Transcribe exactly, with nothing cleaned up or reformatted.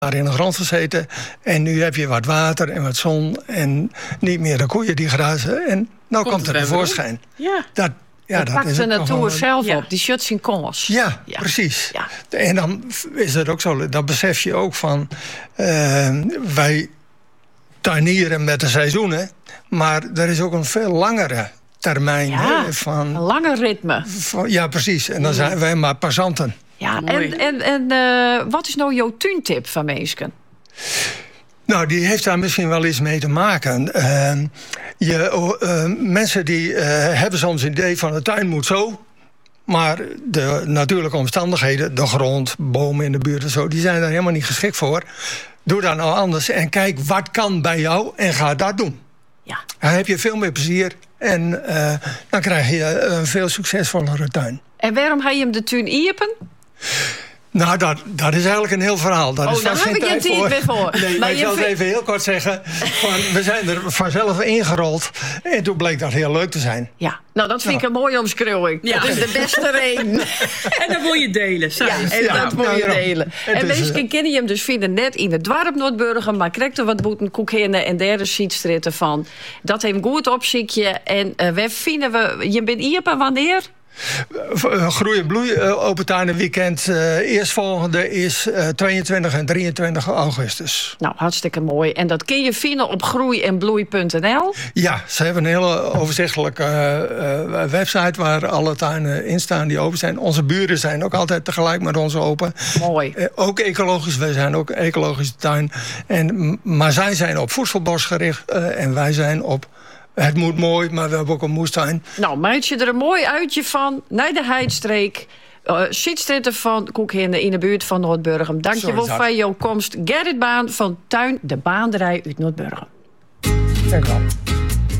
in de grond gezeten. En nu heb je wat water en wat zon. En niet meer de koeien die grazen. En nou komt, komt er tevoorschijn. Ja. Dat, ja, dat, dat pakt de natuur zelf ja. op. Die shut zijn kans. Ja, ja, precies. Ja. En dan is het ook zo. Dan besef je ook van... Uh, wij tuinieren met de seizoenen. Maar er is ook een veel langere termijn. Ja, hè, van, een langer ritme. Van, ja, precies. En dan zijn wij maar passanten. Ja, en, en, en uh, wat is nou jouw tuintip van mensen? Nou, die heeft daar misschien wel iets mee te maken. Uh, je, uh, mensen die uh, hebben soms een idee van de tuin moet zo. Maar de natuurlijke omstandigheden, de grond, bomen in de buurt en zo... die zijn daar helemaal niet geschikt voor. Doe dat nou anders en kijk wat kan bij jou en ga dat doen. Ja. Dan heb je veel meer plezier en uh, dan krijg je een veel succesvollere tuin. En waarom ga je hem de tuin iepen? Nou, dat, dat is eigenlijk een heel verhaal. Dat oh, is daar heb ik je niet meer voor. Nee, maar ik zal het even heel kort zeggen. Van, we zijn er vanzelf ingerold. En toen bleek dat heel leuk te zijn. Ja, nou dat vind ja. ik een mooie omschrijving. Ja. Dat is de beste reden. En dat wil je delen. Ja, en ja, dat wil nou, je ja. delen. En, en mensen uh, kennen je hem dus vinden net in het dorp Noordburgum. Maar krijgt er wat boeten, koekhinnen en derde zietstritten van. Dat heeft een goed opzichtje. En uh, we vinden we... Je bent hier wanneer? Groei en bloei uh, open tuinenweekend. Uh, eerstvolgende is uh, tweeëntwintig en drieëntwintig augustus. Nou, hartstikke mooi. En dat kun je vinden op groei en bloei punt n l? Ja, ze hebben een hele overzichtelijke uh, uh, website waar alle tuinen in staan die open zijn. Onze buren zijn ook altijd tegelijk met ons open. Mooi. Uh, ook ecologisch, wij zijn ook ecologische tuin. En, maar zij zijn op voedselbos gericht uh, en wij zijn op... Het moet mooi, maar we hebben ook een moestuin. Nou, maak je er een mooi uitje van naar de Heidstreek. Uh, Zietstritten van Koekhinnen in de buurt van Noordburgum. Dank je wel voor jouw komst. Gerrit Baan van Tuin de Baanderij uit Noordburgum. Dank je wel.